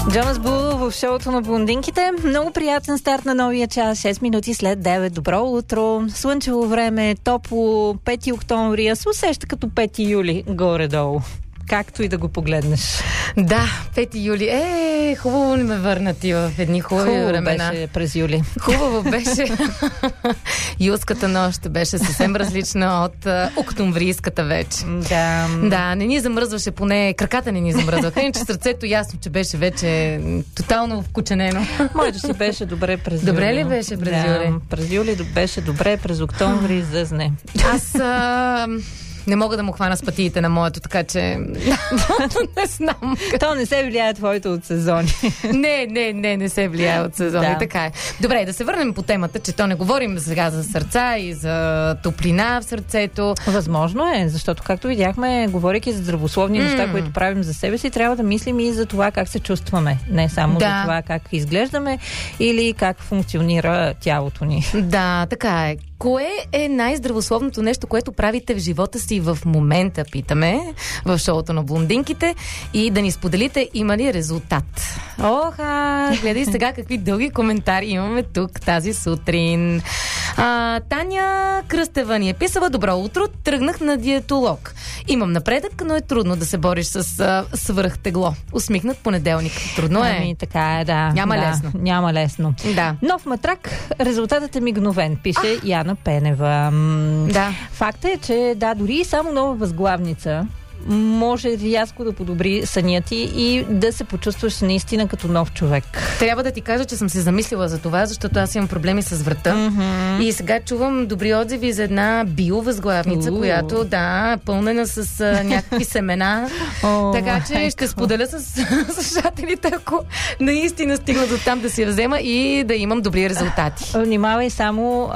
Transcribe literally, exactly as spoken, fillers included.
Джонас Бул в шоуто на блондинките. Много приятен старт на новия час. шест минути след девет. Добро утро. Слънчево време, топло, пети октомври. А се усеща като пети юли горе-долу. Както и да го погледнеш. Да, пети юли. Е, хубаво ли ме върна ти в едни хубави хубаво времена. Хубаво беше през юли. Хубаво беше. Юлската нощ беше съвсем различна от а, октомврийската вече. Да. Да, не ни замръзваше, поне краката не ни замръзваха. Иначе сърцето ясно, че беше вече тотално вкученено. Моето си беше добре през добре юли. Добре ли беше през да, юли? През юли беше добре, през октомври зъзне. Аз... А... Не мога да му хвана с пътиите на моето, така че не знам. То не се влияе твоето от сезони. Не, не, не, не се влияе от сезони. Да. Така е. Добре, да се върнем по темата, че то не говорим сега за сърца и за топлина в сърцето. Възможно е, защото както видяхме, говорейки за здравословни mm. неща, които правим за себе си, трябва да мислим и за това как се чувстваме. Не само да. за това как изглеждаме или как функционира тялото ни. Да, така е. Кое е най-здравословното нещо, което правите в живота си в момента, питаме, в шоуто на блондинките, и да ни споделите има ли резултат? Оха, гледай сега какви дълги коментари имаме тук тази сутрин. А, Таня Кръстева ни е писала: добро утро, тръгнах на диетолог. Имам напредък, но е трудно да се бориш с а, свръхтегло. Усмихнат понеделник. Трудно е. Ами, така е, да. Няма да, лесно. Няма лесно. Да. Нов матрак, резултатът е мигновен, пише а? Яна Пенева. Да. Факт е, че да, дори и само нова възглавница може рязко да подобри съня ти и да се почувстваш наистина като нов човек. Трябва да ти кажа, че съм се замислила за това, защото аз имам проблеми с врата. Mm-hmm. И сега чувам добри отзиви за една биовъзглавница, uh. която, да, пълнена с а, някакви семена. Oh, така че майко. Ще споделя с слушателите, ако наистина стигна до там да си я взема и да имам добри резултати. Внимавай само